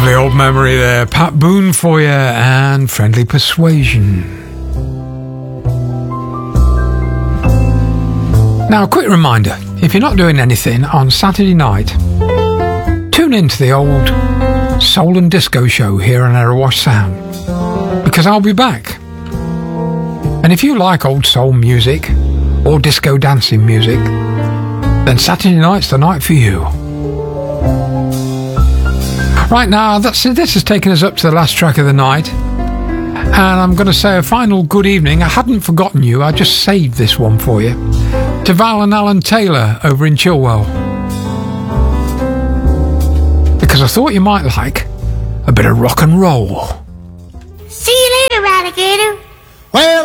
Lovely old memory there. Pat Boone for you and Friendly Persuasion. Now, a quick reminder, if you're not doing anything on Saturday night, tune into the old Soul and Disco show here on Erewash Sound, because I'll be back. And if you like old soul music or disco dancing music, then Saturday night's the night for you. Right now, this has taken us up to the last track of the night, and I'm going to say a final good evening. I hadn't forgotten you, I just saved this one for you, to Val and Alan Taylor over in Chilwell, because I thought you might like a bit of rock and roll. See you later, alligator. Well,